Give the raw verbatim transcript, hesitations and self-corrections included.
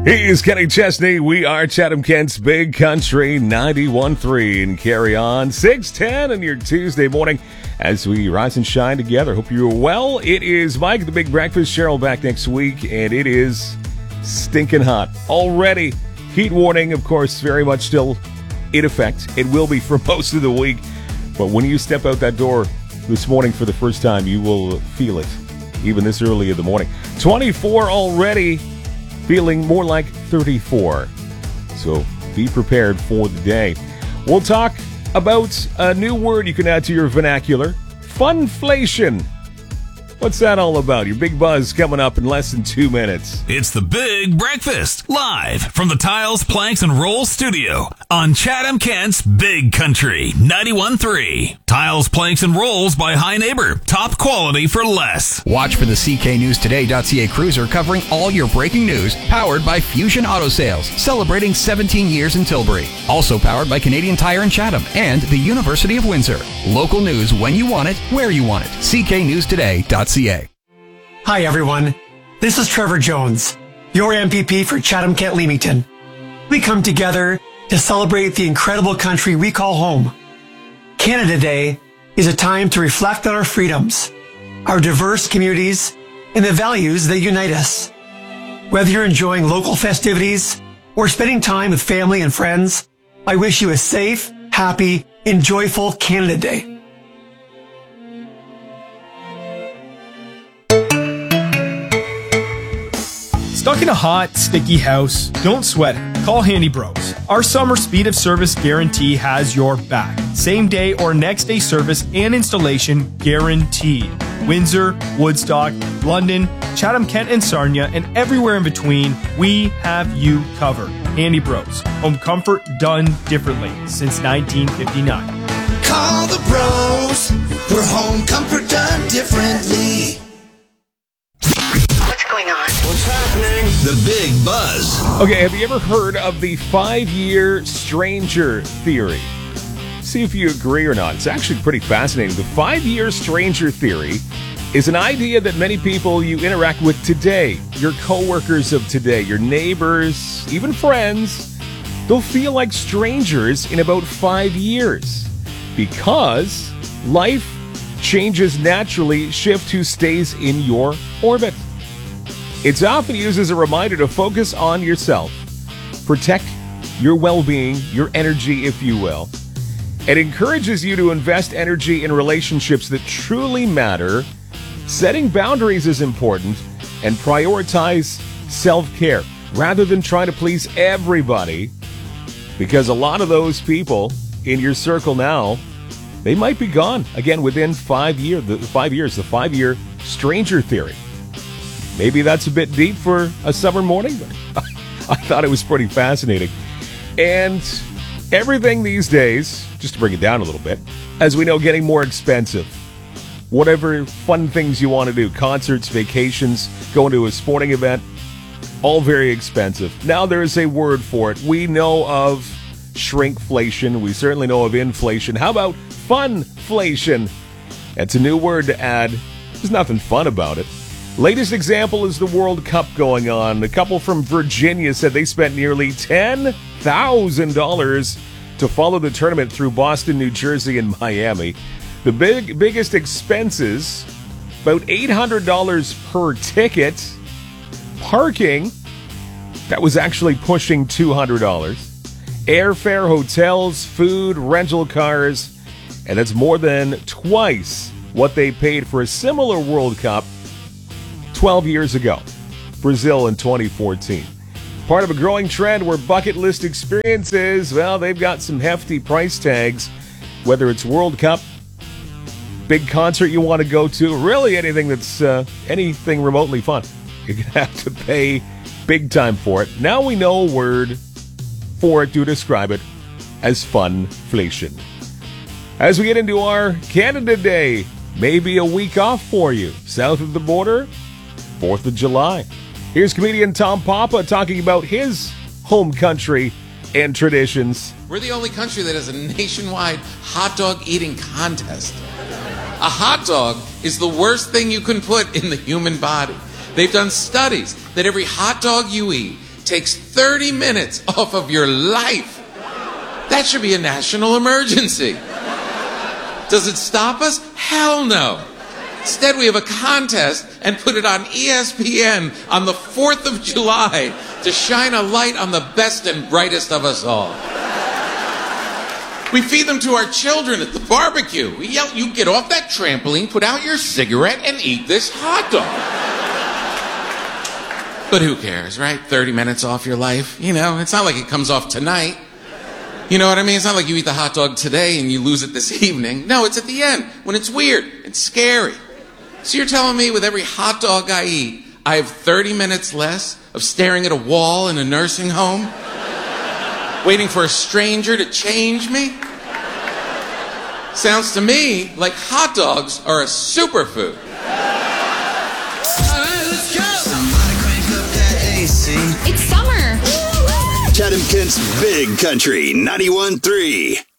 He is Kenny Chesney. We are Chatham-Kent's Big Country ninety-one point three. And carry on six ten on your Tuesday morning as we rise and shine together. Hope you're well. It is Mike, the Big Breakfast. Cheryl back next week, and it is stinking hot already. Heat warning, of course, very much still in effect. It will be for most of the week. But when you step out that door this morning for the first time, you will feel it, even this early in the morning. twenty-four already. Feeling more like thirty-four. So be prepared for the day. We'll talk about a new word you can add to your vernacular. Funflation. What's that all about? Your big buzz coming up in less than two minutes. It's the Big Breakfast, live from the Tiles, Planks, and Rolls studio on Chatham-Kent's Big Country ninety-one point three. Tiles, Planks, and Rolls by High Neighbor. Top quality for less. Watch for the C K News Today dot C A cruiser covering all your breaking news, powered by Fusion Auto Sales, celebrating seventeen years in Tilbury. Also powered by Canadian Tire in Chatham and the University of Windsor. Local news when you want it, where you want it. C K News Today dot C A. Hi everyone, this is Trevor Jones, your M P P for Chatham-Kent-Leamington. We come together to celebrate the incredible country we call home. Canada Day is a time to reflect on our freedoms, our diverse communities, and the values that unite us. Whether you're enjoying local festivities or spending time with family and friends, I wish you a safe, happy, and joyful Canada Day. Stuck in a hot, sticky house? Don't sweat it. Call Handy Bros. Our summer speed of service guarantee has your back. Same day or next day service and installation guaranteed. Windsor, Woodstock, London, Chatham-Kent and Sarnia, and everywhere in between, we have you covered. Handy Bros. Home comfort done differently since nineteen fifty-nine. Call the bros for home comfort done differently. What's going on? What's happening? The Big Buzz. Okay, have you ever heard of the five-year stranger theory? See if you agree or not. It's actually pretty fascinating. The five-year stranger theory is an idea that many people you interact with today, your coworkers of today, your neighbors, even friends, they'll feel like strangers in about five years because life changes naturally, shift who stays in your orbit. It's often used as a reminder to focus on yourself, protect your well-being, your energy, if you will. It encourages you to invest energy in relationships that truly matter. Setting boundaries is important, and prioritize self-care rather than try to please everybody, because a lot of those people in your circle now, they might be gone again within five years. The five years, the five-year stranger theory. Maybe that's a bit deep for a summer morning, but I thought it was pretty fascinating. And everything these days, just to bring it down a little bit, as we know, getting more expensive. Whatever fun things you want to do, concerts, vacations, going to a sporting event, all very expensive. Now there is a word for it. We know of shrinkflation. We certainly know of inflation. How about funflation? That's a new word to add. There's nothing fun about it. Latest example is the World Cup going on. A couple from Virginia said they spent nearly ten thousand dollars to follow the tournament through Boston, New Jersey, and Miami. The big biggest expenses, about eight hundred dollars per ticket. Parking, that was actually pushing two hundred dollars. Airfare, hotels, food, rental cars, and that's more than twice what they paid for a similar World Cup twelve years ago, Brazil in twenty fourteen. Part of a growing trend where bucket list experiences, well, they've got some hefty price tags, whether it's World Cup, big concert you want to go to, really anything that's uh, anything remotely fun. You're going to have to pay big time for it. Now we know a word for it to describe it as funflation. As we get into our Canada Day, maybe a week off for you, south of the border, fourth of July. Here's comedian Tom Papa talking about his home country and traditions. We're the only country that has a nationwide hot dog eating contest. A hot dog is the worst thing you can put in the human body. They've done studies that every hot dog you eat takes thirty minutes off of your life. That should be a national emergency. Does it stop us? Hell no. Instead, we have a contest and put it on E S P N on the fourth of July to shine a light on the best and brightest of us all. We feed them to our children at the barbecue. We yell, you get off that trampoline, put out your cigarette, and eat this hot dog. But who cares, right? thirty minutes off your life. You know, it's not like it comes off tonight. You know what I mean? It's not like you eat the hot dog today and you lose it this evening. No, it's at the end, when it's weird. It's scary. So you're telling me with every hot dog I eat, I have thirty minutes less of staring at a wall in a nursing home? Waiting for a stranger to change me? Sounds to me like hot dogs are a superfood. All right, let's go. Somebody crank up that A C. It's summer. Chatham Kent's Big Country ninety-one point three.